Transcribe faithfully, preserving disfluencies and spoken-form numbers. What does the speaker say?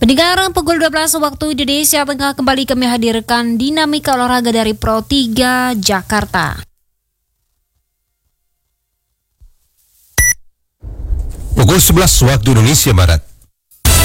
Pendengar, pukul dua belas waktu Indonesia Tengah kembali kami hadirkan dinamika olahraga dari Pro tiga Jakarta. Pukul sebelas waktu Indonesia Barat.